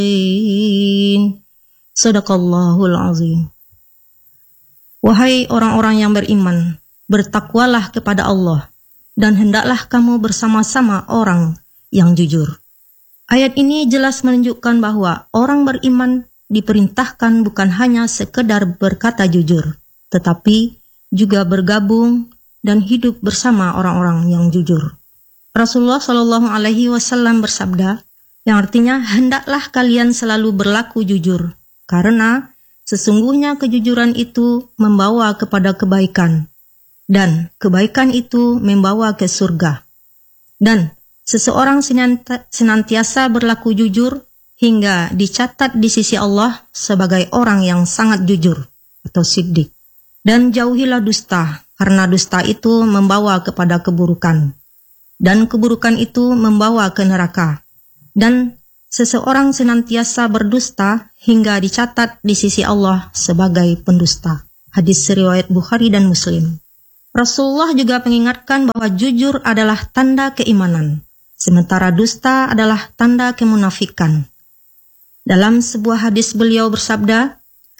Sadaqallahul azim. Wahai orang-orang yang beriman, bertakwalah kepada Allah, dan hendaklah kamu bersama-sama orang yang jujur. Ayat ini jelas menunjukkan bahwa orang beriman diperintahkan bukan hanya sekedar berkata jujur, tetapi juga bergabung dan hidup bersama orang-orang yang jujur. Rasulullah Shallallahu Alaihi Wasallam bersabda, yang artinya hendaklah kalian selalu berlaku jujur, karena sesungguhnya kejujuran itu membawa kepada kebaikan, dan kebaikan itu membawa ke surga. Dan seseorang senantiasa berlaku jujur hingga dicatat di sisi Allah sebagai orang yang sangat jujur atau siddiq. Dan jauhilah dusta, karena dusta itu membawa kepada keburukan, dan keburukan itu membawa ke neraka. Dan seseorang senantiasa berdusta hingga dicatat di sisi Allah sebagai pendusta. Hadis riwayat Bukhari dan Muslim. Rasulullah juga mengingatkan bahwa jujur adalah tanda keimanan, sementara dusta adalah tanda kemunafikan. Dalam sebuah hadis beliau bersabda,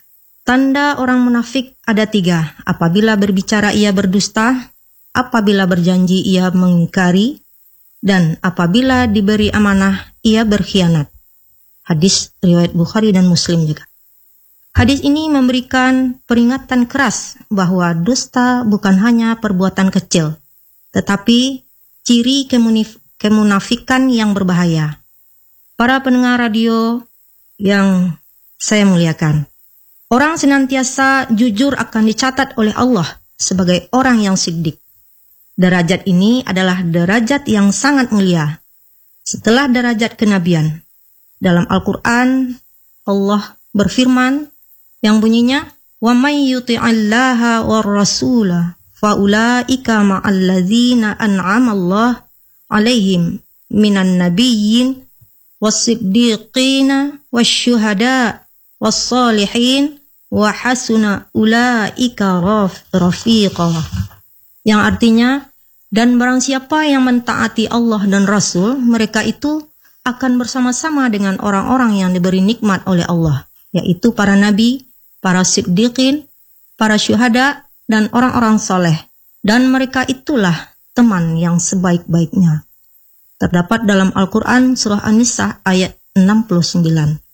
tanda orang munafik ada 3. Apabila berbicara ia berdusta, apabila berjanji ia mengingkari, dan apabila diberi amanah ia berkhianat. Hadis riwayat Bukhari dan Muslim juga. Hadis ini memberikan peringatan keras bahwa dusta bukan hanya perbuatan kecil, tetapi ciri kemunafikan yang berbahaya. Para pendengar radio yang saya muliakan, orang senantiasa jujur akan dicatat oleh Allah sebagai orang yang siddiq. Derajat ini adalah derajat yang sangat mulia setelah derajat kenabian. Dalam Al-Quran, Allah berfirman yang bunyinya, وَمَنْ يُطِعِ اللَّهَ وَالرَّسُولَ فَأُولَٰئِكَ مَعَ الَّذِينَ أَنْعَمَ اللَّهُ عَلَيْهِمْ مِنَ النَّبِيِّينَ وَالصِّدِّيقِينَ وَالشُّهَدَاءِ وَالصَّالِحِينَ وَحَسُنَ أُولَٰئِكَ رَفِيقًا. Yang artinya, dan barang siapa yang mentaati Allah dan Rasul, mereka itu akan bersama-sama dengan orang-orang yang diberi nikmat oleh Allah, yaitu para nabi, para siddiqin, para syuhada, dan orang-orang soleh. Dan mereka itulah teman yang sebaik-baiknya. Terdapat dalam Al-Quran surah An-Nisa ayat 69.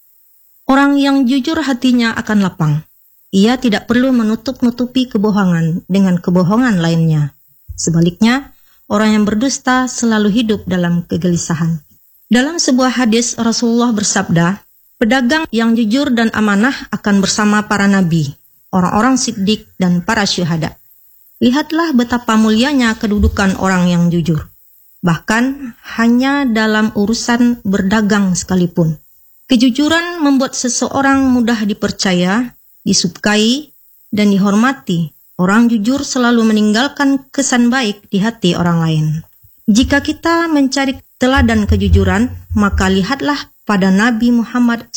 Orang yang jujur hatinya akan lapang. Ia tidak perlu menutup-nutupi kebohongan dengan kebohongan lainnya. Sebaliknya, orang yang berdusta selalu hidup dalam kegelisahan. Dalam sebuah hadis, Rasulullah bersabda, pedagang yang jujur dan amanah akan bersama para nabi, orang-orang siddiq, dan para syuhada. Lihatlah betapa mulianya kedudukan orang yang jujur. Bahkan hanya dalam urusan berdagang sekalipun. Kejujuran membuat seseorang mudah dipercaya, disukai, dan dihormati. Orang jujur selalu meninggalkan kesan baik di hati orang lain. Jika kita mencari teladan kejujuran, maka lihatlah pada Nabi Muhammad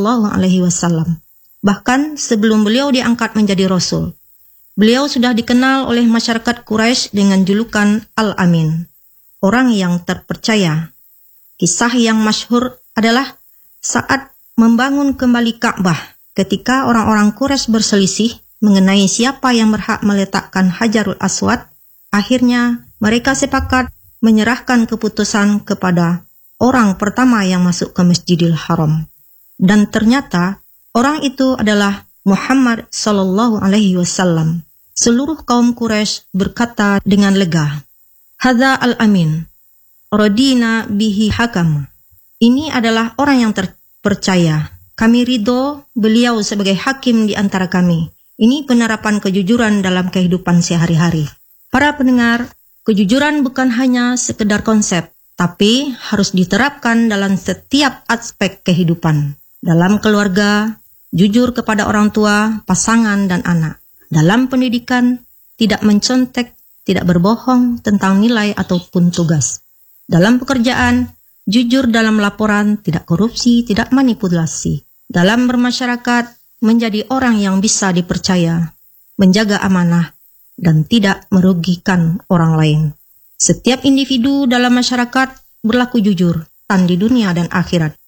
SAW. Bahkan sebelum beliau diangkat menjadi Rasul, beliau sudah dikenal oleh masyarakat Quraisy dengan julukan Al-Amin, orang yang terpercaya. Kisah yang masyhur adalah saat membangun kembali Ka'bah, ketika orang-orang Quraisy berselisih mengenai siapa yang berhak meletakkan Hajarul Aswad, akhirnya mereka sepakat menyerahkan keputusan kepada orang pertama yang masuk ke Masjidil Haram. Dan ternyata orang itu adalah Muhammad sallallahu alaihi wasallam. Seluruh kaum Quraisy berkata dengan lega, "Hadza al-amin, radina bihi hakam." Ini adalah orang yang terpercaya. Kami ridho beliau sebagai hakim di antara kami. Ini penerapan kejujuran dalam kehidupan sehari-hari. Para pendengar, kejujuran bukan hanya sekedar konsep, tapi harus diterapkan dalam setiap aspek kehidupan. Dalam keluarga, jujur kepada orang tua, pasangan, dan anak. Dalam pendidikan, tidak mencontek, tidak berbohong tentang nilai ataupun tugas. Dalam pekerjaan, jujur dalam laporan, tidak korupsi, tidak manipulasi. Dalam bermasyarakat, menjadi orang yang bisa dipercaya, menjaga amanah, dan tidak merugikan orang lain. Setiap individu dalam masyarakat berlaku jujur, di dunia dan akhirat.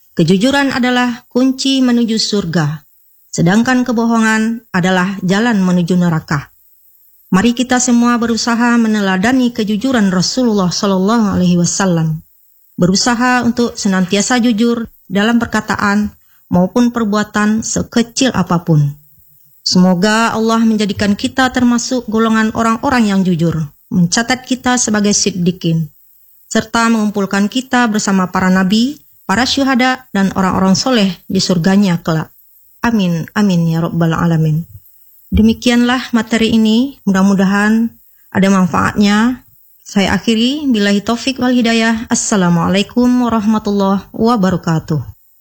Kejujuran adalah kunci menuju surga, sedangkan kebohongan adalah jalan menuju neraka. Mari kita semua berusaha meneladani kejujuran Rasulullah Shallallahu Alaihi Wasallam. Berusaha untuk senantiasa jujur dalam perkataan maupun perbuatan sekecil apapun. Semoga Allah menjadikan kita termasuk golongan orang-orang yang jujur, mencatat kita sebagai siddiqin, serta mengumpulkan kita bersama para nabi, para syuhada, dan orang-orang soleh di surganya kelak. Amin, amin ya rabbal alamin. Demikianlah materi ini, mudah-mudahan ada manfaatnya. Saya akhiri, billahi taufik wal hidayah. Assalamualaikum warahmatullahi wabarakatuh.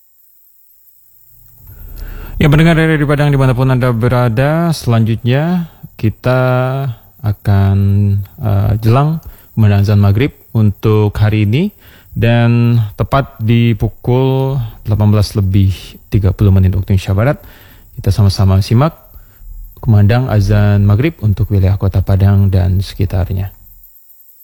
Ya, pendengar dari Padang dimanapun Anda berada, selanjutnya kita akan jelang kumandang azan maghrib untuk hari ini. Dan tepat di pukul 18:30 waktu Indonesia Barat, kita sama-sama simak kumandang azan maghrib untuk wilayah Kota Padang dan sekitarnya.